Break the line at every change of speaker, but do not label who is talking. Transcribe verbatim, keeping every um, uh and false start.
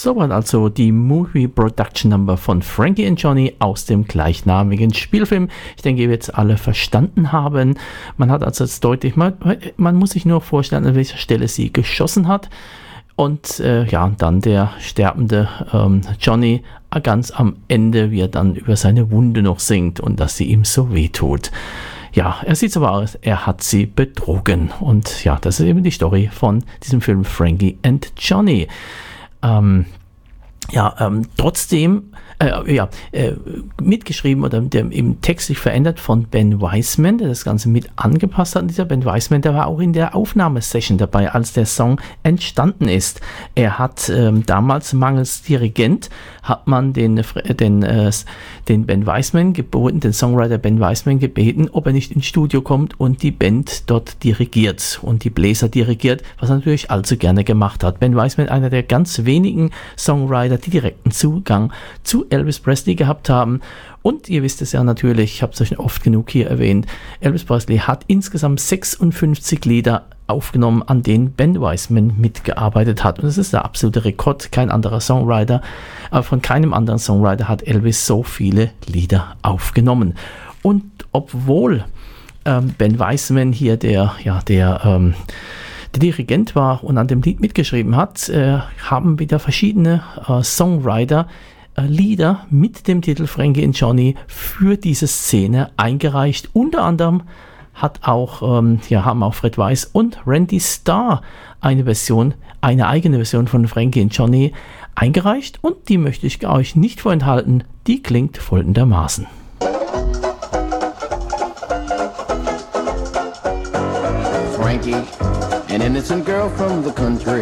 Soweit also die Movie Production Number von Frankie and Johnny aus dem gleichnamigen Spielfilm. Ich denke, ihr werdet es alle verstanden haben. Man hat also jetzt deutlich, man, man muss sich nur vorstellen, an welcher Stelle sie geschossen hat. Und äh, ja, dann der sterbende ähm, Johnny ganz am Ende, wie er dann über seine Wunde noch singt und dass sie ihm so wehtut. Ja, er sieht aber aus, er hat sie betrogen. Und ja, das ist eben die Story von diesem Film Frankie and Johnny. Ähm, ja, ähm, trotzdem, äh, ja, äh, mitgeschrieben oder der, eben textlich verändert von Ben Weisman, der das Ganze mit angepasst hat. Und dieser Ben Weisman, der war auch in der Aufnahmesession dabei, als der Song entstanden ist. Er hat ähm, damals mangels Dirigent, hat man den, den, äh, den Ben Weisman geboten, den Songwriter Ben Weisman gebeten, ob er nicht ins Studio kommt und die Band dort dirigiert und die Bläser dirigiert, was er natürlich allzu gerne gemacht hat. Ben Weisman, einer der ganz wenigen Songwriter, die direkten Zugang zu Elvis Presley gehabt haben. Und ihr wisst es ja natürlich, ich habe es euch oft genug hier erwähnt, Elvis Presley hat insgesamt sechsundfünfzig Lieder aufgenommen, an denen Ben Weisman mitgearbeitet hat. Und das ist der absolute Rekord. Kein anderer Songwriter, aber von keinem anderen Songwriter hat Elvis so viele Lieder aufgenommen. Und obwohl ähm, Ben Weisman hier der, ja, der, ähm, der Dirigent war und an dem Lied mitgeschrieben hat, äh, haben wieder verschiedene äh, Songwriter äh, Lieder mit dem Titel Frankie and Johnny für diese Szene eingereicht. Unter anderem hat auch, ähm, ja, haben auch Fred Weiss und Randy Starr eine Version, eine eigene Version von Frankie and Johnny eingereicht und die möchte ich euch nicht vorenthalten. Die klingt folgendermaßen.
Frankie, an innocent girl from the country,